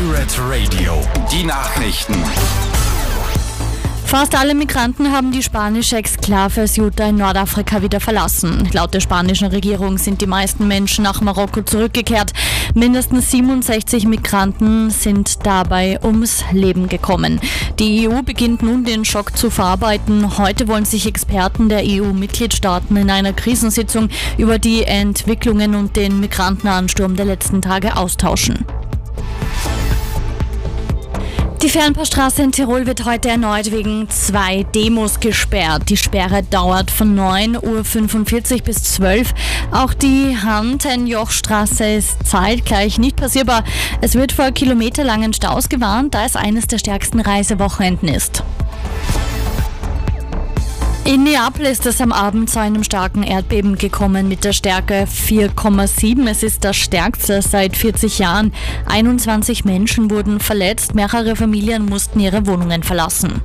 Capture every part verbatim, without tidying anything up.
Pirate Radio, die Nachrichten. Fast alle Migranten haben die spanische Exklave Ceuta in Nordafrika wieder verlassen. Laut der spanischen Regierung sind die meisten Menschen nach Marokko zurückgekehrt. Mindestens siebenundsechzig Migranten sind dabei ums Leben gekommen. Die E U beginnt nun den Schock zu verarbeiten. Heute wollen sich Experten der E U-Mitgliedstaaten in einer Krisensitzung über die Entwicklungen und den Migrantenansturm der letzten Tage austauschen. Die Fernpassstraße in Tirol wird heute erneut wegen zwei Demos gesperrt. Die Sperre dauert von neun Uhr fünfundvierzig bis zwölf. Auch die Hantenjochstraße ist zeitgleich nicht passierbar. Es wird vor kilometerlangen Staus gewarnt, da es eines der stärksten Reisewochenenden ist. In Neapel ist es am Abend zu einem starken Erdbeben gekommen mit der Stärke vier Komma sieben. Es ist das stärkste seit vierzig Jahren. einundzwanzig Menschen wurden verletzt, mehrere Familien mussten ihre Wohnungen verlassen.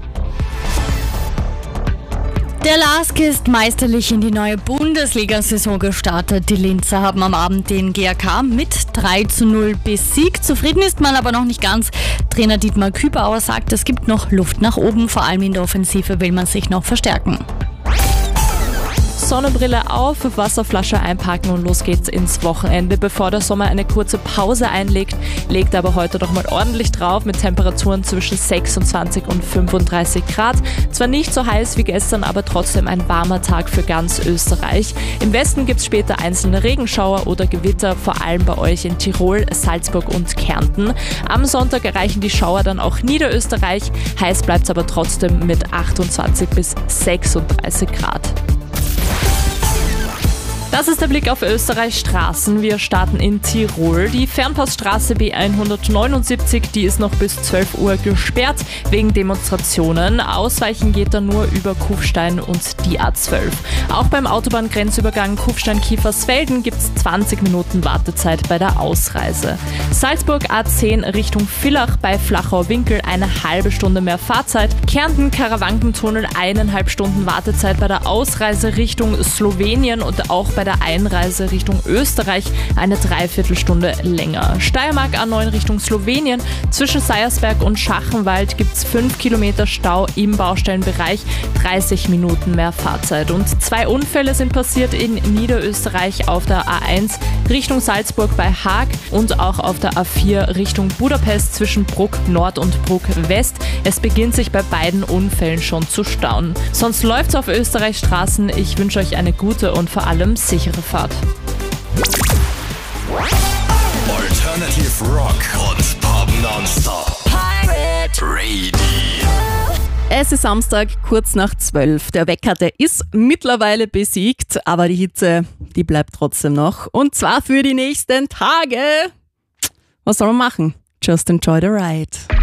Der L A S K ist meisterlich in die neue Bundesliga-Saison gestartet. Die Linzer haben am Abend den G A K mit drei zu null besiegt. Zufrieden ist man aber noch nicht ganz. Trainer Dietmar Kübauer sagt, es gibt noch Luft nach oben. Vor allem in der Offensive will man sich noch verstärken. Sonnenbrille auf, Wasserflasche einpacken und los geht's ins Wochenende. Bevor der Sommer eine kurze Pause einlegt, legt aber heute doch mal ordentlich drauf mit Temperaturen zwischen sechsundzwanzig und fünfunddreißig Grad. Zwar nicht so heiß wie gestern, aber trotzdem ein warmer Tag für ganz Österreich. Im Westen gibt's später einzelne Regenschauer oder Gewitter, vor allem bei euch in Tirol, Salzburg und Kärnten. Am Sonntag erreichen die Schauer dann auch Niederösterreich. Heiß bleibt's aber trotzdem mit achtundzwanzig bis sechsunddreißig Grad. Das ist der Blick auf Österreichs Straßen. Wir starten in Tirol. Die Fernpassstraße B hundertneunundsiebzig, die ist noch bis zwölf Uhr gesperrt wegen Demonstrationen. Ausweichen geht dann nur über Kufstein und die A zwölf. Auch beim Autobahngrenzübergang Kufstein-Kiefersfelden gibt es zwanzig Minuten Wartezeit bei der Ausreise. Salzburg A zehn Richtung Villach bei Flachau-Winkel eine halbe Stunde mehr Fahrzeit. Kärnten-Karawankentunnel eineinhalb Stunden Wartezeit bei der Ausreise Richtung Slowenien und auch bei der Einreise Richtung Österreich eine Dreiviertelstunde länger. Steiermark A neun Richtung Slowenien. Zwischen Seiersberg und Schachenwald gibt es fünf Kilometer Stau im Baustellenbereich, dreißig Minuten mehr Fahrzeit. Und zwei Unfälle sind passiert in Niederösterreich auf der A eins Richtung Salzburg bei Haag und auch auf der A vier Richtung Budapest zwischen Bruck Nord und Bruck West. Es beginnt sich bei beiden Unfällen schon zu stauen. Sonst läuft's auf Österreichs Straßen. Ich wünsche euch eine gute und vor allem sichere Fahrt. Alternative Rock und Pop nonstop. Pirate Radio. Es ist Samstag, kurz nach zwölf. Der Wecker, der ist mittlerweile besiegt, aber die Hitze, die bleibt trotzdem noch. Und zwar für die nächsten Tage. Was soll man machen? Just enjoy the ride.